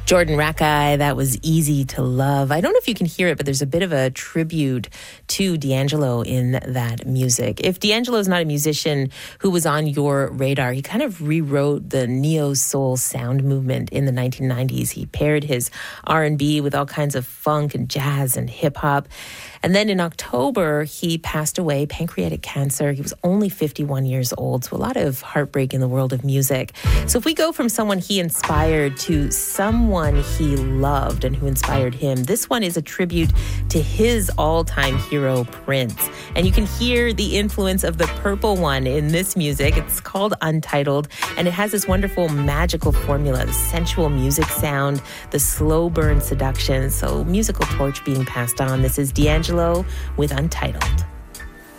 Jordan Rakei, that was Easy to Love. I don't know if you can hear it, but there's a bit of a tribute to D'Angelo in that music. If D'Angelo's not a musician who was on your radar, he kind of rewrote the neo-soul sound movement in the 1990s. He paired his R&B with all kinds of funk and jazz and hip-hop. And then in October, he passed away, pancreatic cancer. He was only 51 years old, so a lot of heartbreak in the world of music. So if we go from someone he inspired to someone he loved and who inspired him, this one is a tribute to his all-time hero, Prince. And you can hear the influence of the Purple One in this music. It's called Untitled, and it has this wonderful magical formula, the sensual music sound, the slow burn seduction, so musical torch being passed on. This is D'Angelo with Untitled.